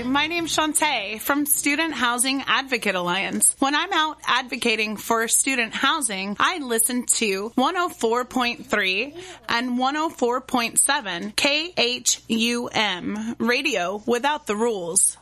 Hi, my name's Shantae from Student Housing Advocate Alliance. When I'm out advocating for student housing, I listen to 104.3 and 104.7 KHUM, Radio Without the Rules.